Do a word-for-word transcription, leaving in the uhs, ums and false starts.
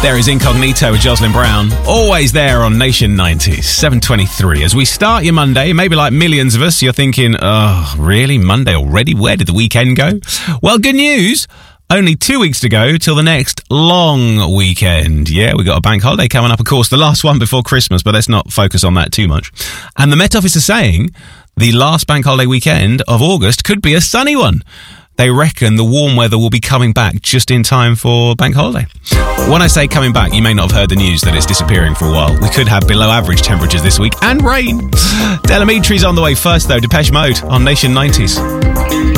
There is Incognito with Jocelyn Brown. Always there on Nation nineties, seven twenty-three. As we start your Monday, maybe like millions of us, you're thinking, oh, really? Monday already? Where did the weekend go? Well, good news. Only two weeks to go till the next long weekend. Yeah, we got a bank holiday coming up, of course, the last one before Christmas, but let's not focus on that too much. And the Met Office is saying the last bank holiday weekend of August could be a sunny one. They reckon the warm weather will be coming back just in time for bank holiday. When I say coming back, you may not have heard the news that it's disappearing for a while. We could have below average temperatures this week and rain. Delamitri's on the way first, though. Depeche Mode on Nation nineties.